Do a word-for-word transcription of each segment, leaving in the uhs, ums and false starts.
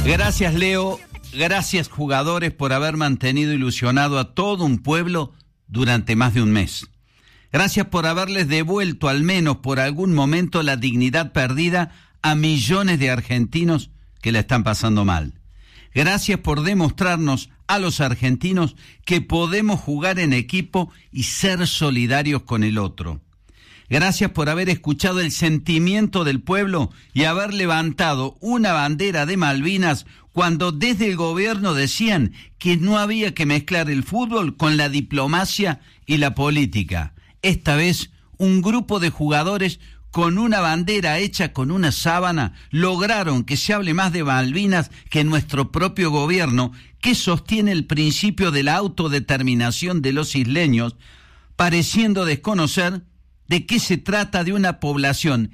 Gracias, Leo. Gracias, jugadores, por haber mantenido ilusionado a todo un pueblo durante más de un mes. Gracias por haberles devuelto al menos por algún momento la dignidad perdida a millones de argentinos que la están pasando mal. Gracias por demostrarnos a los argentinos que podemos jugar en equipo y ser solidarios con el otro. Gracias por haber escuchado el sentimiento del pueblo y haber levantado una bandera de Malvinas cuando desde el gobierno decían que no había que mezclar el fútbol con la diplomacia y la política. Esta vez, un grupo de jugadores con una bandera hecha con una sábana lograron que se hable más de Malvinas que nuestro propio gobierno, que sostiene el principio de la autodeterminación de los isleños, pareciendo desconocer de qué se trata de una población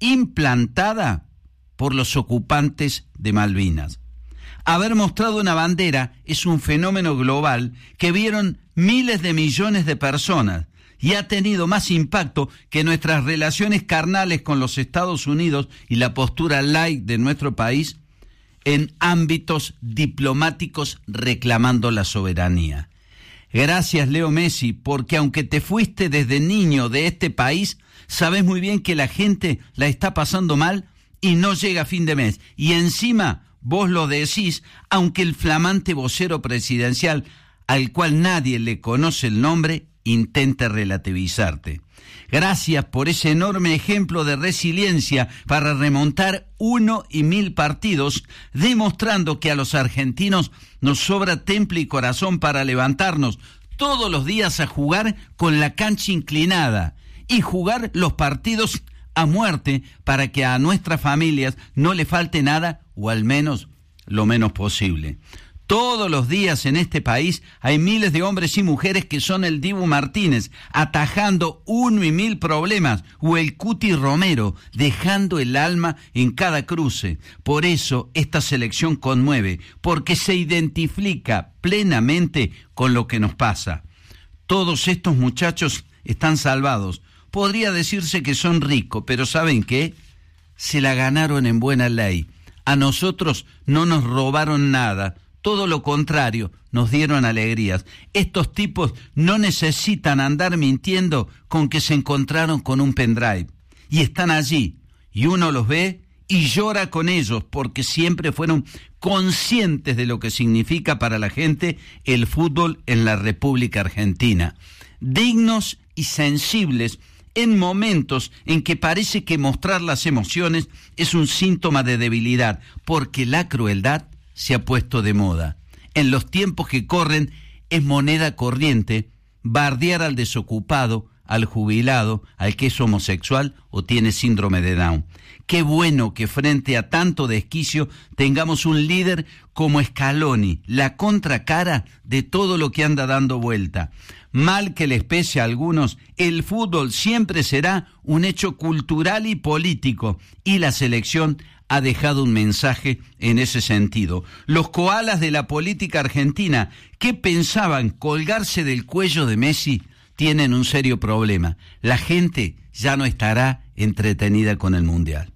implantada por los ocupantes de Malvinas. Haber mostrado una bandera es un fenómeno global que vieron miles de millones de personas y ha tenido más impacto que nuestras relaciones carnales con los Estados Unidos y la postura light de nuestro país en ámbitos diplomáticos reclamando la soberanía. Gracias, Leo Messi, porque aunque te fuiste desde niño de este país, sabes muy bien que la gente la está pasando mal y no llega a fin de mes. Y encima vos lo decís, aunque el flamante vocero presidencial, al cual nadie le conoce el nombre, intente relativizarte. Gracias por ese enorme ejemplo de resiliencia para remontar uno y mil partidos, demostrando que a los argentinos nos sobra temple y corazón para levantarnos todos los días a jugar con la cancha inclinada y jugar los partidos a muerte para que a nuestras familias no le falte nada o al menos lo menos posible. Todos los días en este país hay miles de hombres y mujeres que son el Dibu Martínez, atajando uno y mil problemas, o el Cuti Romero, dejando el alma en cada cruce. Por eso esta selección conmueve, porque se identifica plenamente con lo que nos pasa. Todos estos muchachos están salvados. Podría decirse que son ricos, pero ¿saben qué? Se la ganaron en buena ley. A nosotros no nos robaron nada. Todo lo contrario, nos dieron alegrías. Estos tipos no necesitan andar mintiendo con que se encontraron con un pendrive. Y están allí, y uno los ve y llora con ellos, porque siempre fueron conscientes de lo que significa para la gente el fútbol en la República Argentina. Dignos y sensibles en momentos en que parece que mostrar las emociones es un síntoma de debilidad, porque la crueldad se ha puesto de moda. En los tiempos que corren es moneda corriente bardear al desocupado, al jubilado, al que es homosexual o tiene síndrome de Down. Qué bueno que frente a tanto desquicio tengamos un líder como Scaloni, la contracara de todo lo que anda dando vuelta. Mal que les pese a algunos, el fútbol siempre será un hecho cultural y político, y la selección ha dejado un mensaje en ese sentido. Los koalas de la política argentina que pensaban colgarse del cuello de Messi tienen un serio problema. La gente ya no estará entretenida con el Mundial.